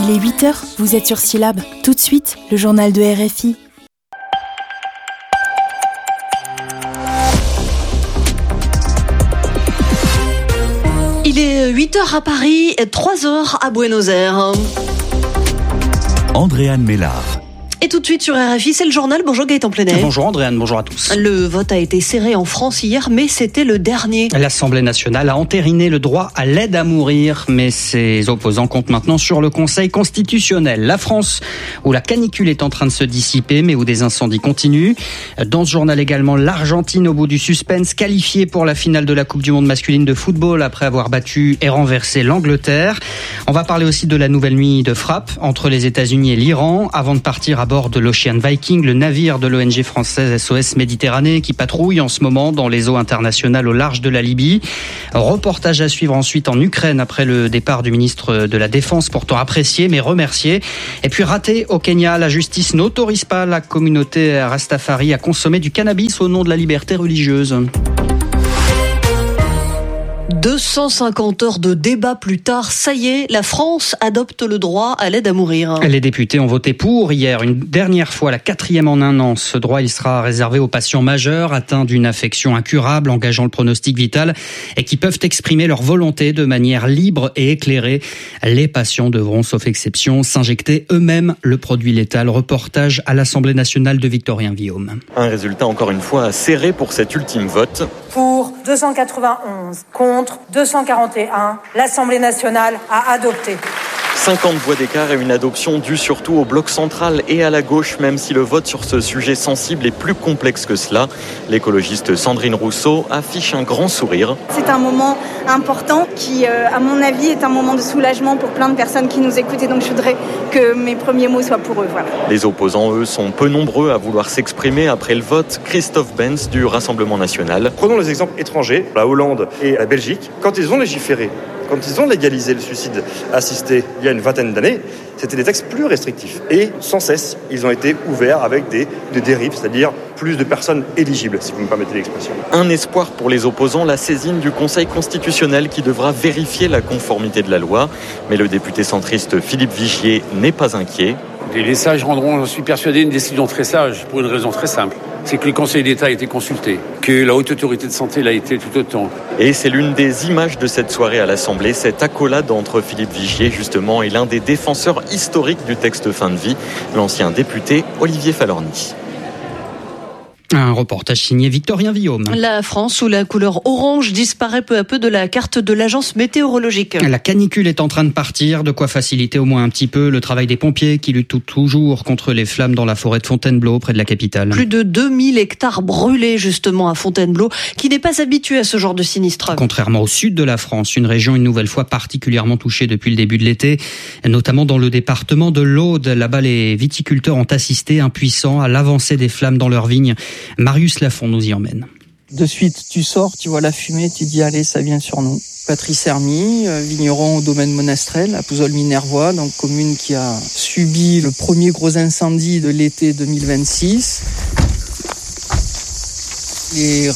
Il est 8h, vous êtes sur Syllab. Tout de suite, le journal de RFI. Il est 8h à Paris et 3h à Buenos Aires. Andréane Mélard. Et tout de suite sur RFI, c'est le journal. Bonjour Gaëtan Plenet. Bonjour Andréane, bonjour à tous. Le vote a été serré en France hier, mais c'était le dernier. L'Assemblée nationale a entériné le droit à l'aide à mourir, mais ses opposants comptent maintenant sur le Conseil constitutionnel. La France, où la canicule est en train de se dissiper, mais où des incendies continuent. Dans ce journal également, l'Argentine au bout du suspense, qualifiée pour la finale de la Coupe du Monde masculine de football après avoir battu et renversé l'Angleterre. On va parler aussi de la nouvelle nuit de frappe entre les États-Unis et l'Iran, avant de partir à bord de l'Ocean Viking, le navire de l'ONG française SOS Méditerranée qui patrouille en ce moment dans les eaux internationales au large de la Libye. Reportage à suivre ensuite en Ukraine après le départ du ministre de la Défense, pourtant apprécié mais remercié. Et puis raté au Kenya, la justice n'autorise pas la communauté Rastafari à consommer du cannabis au nom de la liberté religieuse. 250 heures de débat plus tard, ça y est, la France adopte le droit à l'aide à mourir. Les députés ont voté pour hier, une dernière fois, la 4e en un an. Ce droit, il sera réservé aux patients majeurs atteints d'une affection incurable, engageant le pronostic vital, et qui peuvent exprimer leur volonté de manière libre et éclairée. Les patients devront, sauf exception, s'injecter eux-mêmes le produit létal. Reportage à l'Assemblée nationale de Victorien Villaume. Un résultat encore une fois serré pour cet ultime vote. Pour 291, contre 241, l'Assemblée nationale a adopté. 50 voix d'écart et une adoption due surtout au bloc central et à la gauche, même si le vote sur ce sujet sensible est plus complexe que cela. L'écologiste Sandrine Rousseau affiche un grand sourire. C'est un moment important qui, à mon avis, est un moment de soulagement pour plein de personnes qui nous écoutent. Et donc je voudrais que mes premiers mots soient pour eux. Voilà. Les opposants, eux, sont peu nombreux à vouloir s'exprimer après le vote. Christophe Benz du Rassemblement national. Prenons les exemples étrangers, la Hollande et la Belgique. Quand ils ont légiféré, quand ils ont légalisé le suicide assisté il y a une vingtaine d'années, c'était des textes plus restrictifs. Et sans cesse, ils ont été ouverts avec des dérives, c'est-à-dire plus de personnes éligibles, si vous me permettez l'expression. Un espoir pour les opposants, la saisine du Conseil constitutionnel qui devra vérifier la conformité de la loi. Mais le député centriste Philippe Vigier n'est pas inquiet. Les sages rendront, j'en suis persuadé, une décision très sage pour une raison très simple. C'est que le Conseil d'État a été consulté, que la Haute Autorité de Santé l'a été tout autant. Et c'est l'une des images de cette soirée à l'Assemblée, cette accolade entre Philippe Vigier, justement, et l'un des défenseurs historiques du texte fin de vie, l'ancien député Olivier Falorni. Un reportage signé Victorien Villaume. La France, sous la couleur orange, disparaît peu à peu de la carte de l'agence météorologique. La canicule est en train de partir, de quoi faciliter au moins un petit peu le travail des pompiers qui luttent toujours contre les flammes dans la forêt de Fontainebleau, près de la capitale. Plus de 2000 hectares brûlés justement à Fontainebleau, qui n'est pas habitué à ce genre de sinistre. Contrairement au sud de la France, une région une nouvelle fois particulièrement touchée depuis le début de l'été, notamment dans le département de l'Aude. Là-bas, les viticulteurs ont assisté impuissants à l'avancée des flammes dans leurs vignes. Marius Lafont nous y emmène. De suite, tu sors, tu vois la fumée, tu dis allez, ça vient sur nous. Patrice Hermy, vigneron au domaine Monastrel, à Pouzol-Minervois, donc commune qui a subi le premier gros incendie de l'été 2026. Les